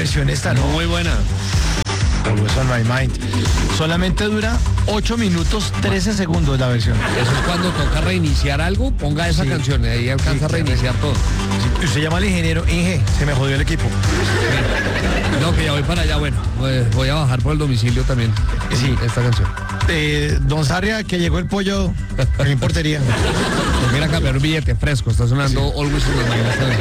versión esta, ¿no? Muy buena. Always on my mind. Solamente dura 8 minutos 13 segundos la versión. Eso es cuando toca reiniciar algo, ponga esa canción y ahí alcanza a reiniciar todo. Sí, usted llama al ingeniero, Inge, se me jodió el equipo. No, que ya voy para allá, bueno, voy a bajar por el domicilio también. Sí. Esta canción. Don Sarria, que llegó el pollo en mi portería. Pues mira, cambiar un billete fresco, está sonando Always on my mind.